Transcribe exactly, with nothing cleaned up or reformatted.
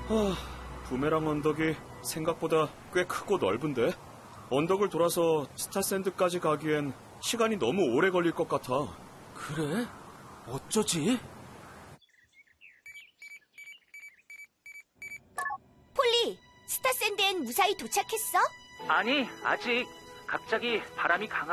하, 부메랑 언덕이 생각보다 꽤 크고 넓은데? 언덕을 돌아서 스타샌드까지 가기엔 시간이 너무 오래 걸릴 것 같아. 그래? 어쩌지? 폴리, 스타샌드엔 무사히 도착했어? 아니, 아직. 갑자기 바람이 강하